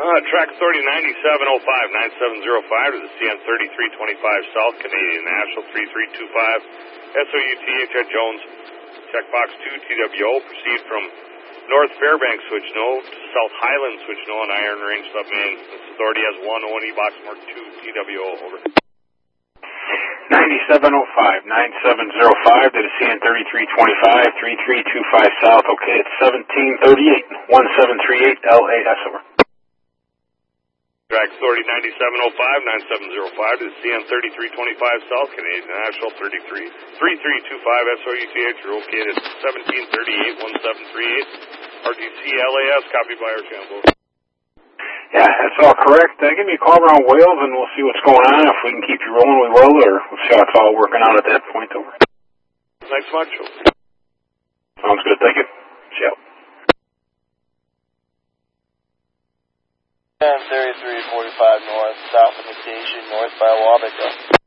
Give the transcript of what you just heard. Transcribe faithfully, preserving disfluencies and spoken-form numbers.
Uh, track authority ninety-seven oh five, ninety-seven oh five to the C N thirty-three twenty-five South, Canadian National three three two five, S O U T H at Jones, checkbox two, T W O, proceed from North Fairbanks, switch no, to South Highland, switch no, and Iron Range sub-main. This authority has one, O and E box mark two, T W O, over. ninety-seven oh five, ninety-seven oh five to the C N thirty-three twenty-five, three three two five South, okay, it's seventeen thirty-eight, one seven three eight L A S, over. Track authority ninety-seven oh five, ninety-seven oh five to the C N thirty-three twenty-five South, Canadian National thirty-three three three two five S O U T H, you're located seventeen thirty-eight, one seven three eight, R T C L A S, copied by our channel. Yeah, that's all correct. Uh, give me a call around Wales and we'll see what's going on. If we can keep you rolling, we will, or we'll see how it's all working out at that point, over. Thanks much. Sounds good, thank you. See ya. thirty-three forty-five north, south of the station, north by Wabaga.